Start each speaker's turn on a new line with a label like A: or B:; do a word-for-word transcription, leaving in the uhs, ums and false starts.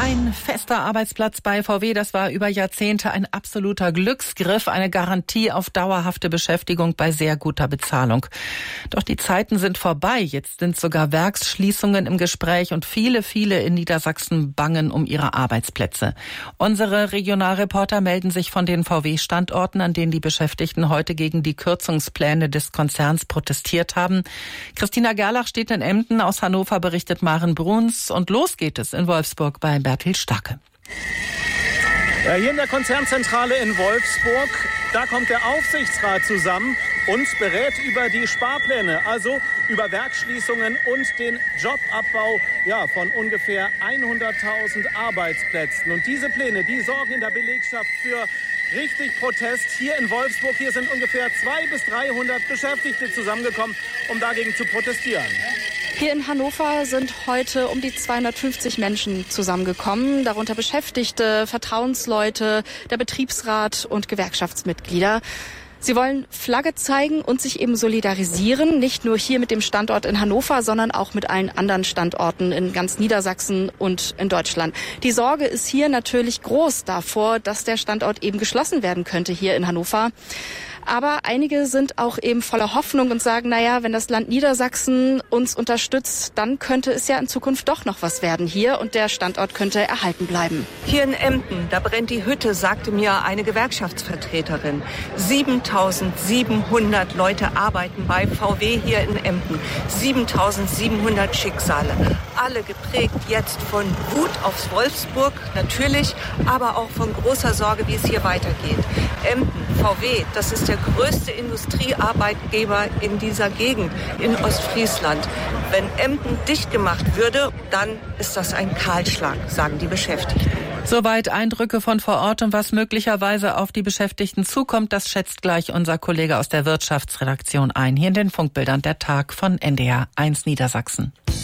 A: Ein fester Arbeitsplatz bei V W, das war über Jahrzehnte ein absoluter Glücksgriff, eine Garantie auf dauerhafte Beschäftigung bei sehr guter Bezahlung. Doch die Zeiten sind vorbei. Jetzt sind sogar Werksschließungen im Gespräch und viele, viele in Niedersachsen bangen um ihre Arbeitsplätze. Unsere Regionalreporter melden sich von den V W-Standorten, an denen die Beschäftigten heute gegen die Kürzungspläne des Konzerns protestiert haben. Christina Gerlach steht in Emden, aus Hannover berichtet Maren Bruns und los geht es in Wolfsburg bei Bertil Starke.
B: Ja, hier in der Konzernzentrale in Wolfsburg, da kommt der Aufsichtsrat zusammen und berät über die Sparpläne, also über Werksschließungen und den Jobabbau ja, von ungefähr hunderttausend Arbeitsplätzen. Und diese Pläne, die sorgen in der Belegschaft für richtig Protest. Hier in Wolfsburg, hier sind ungefähr zweihundert bis dreihundert Beschäftigte zusammengekommen, um dagegen zu protestieren.
C: Hier in Hannover sind heute um die zweihundertfünfzig Menschen zusammengekommen, darunter Beschäftigte, Vertrauensleute, der Betriebsrat und Gewerkschaftsmitglieder. Sie wollen Flagge zeigen und sich eben solidarisieren, nicht nur hier mit dem Standort in Hannover, sondern auch mit allen anderen Standorten in ganz Niedersachsen und in Deutschland. Die Sorge ist hier natürlich groß davor, dass der Standort eben geschlossen werden könnte hier in Hannover. Aber einige sind auch eben voller Hoffnung und sagen, naja, wenn das Land Niedersachsen uns unterstützt, dann könnte es ja in Zukunft doch noch was werden hier und der Standort könnte erhalten bleiben.
D: Hier in Emden, da brennt die Hütte, sagte mir eine Gewerkschaftsvertreterin. siebentausendsiebenhundert Leute arbeiten bei V W hier in Emden. siebentausendsiebenhundert Schicksale. Alle geprägt jetzt von Wut aufs Wolfsburg, natürlich, aber auch von großer Sorge, wie es hier weitergeht. Emden, V W, das ist der größte Industriearbeitgeber in dieser Gegend, in Ostfriesland. Wenn Emden dicht gemacht würde, dann ist das ein Kahlschlag, sagen die Beschäftigten.
A: Soweit Eindrücke von vor Ort und was möglicherweise auf die Beschäftigten zukommt, das schätzt gleich unser Kollege aus der Wirtschaftsredaktion ein. Hier in den Funkbildern der Tag von N D R eins Niedersachsen.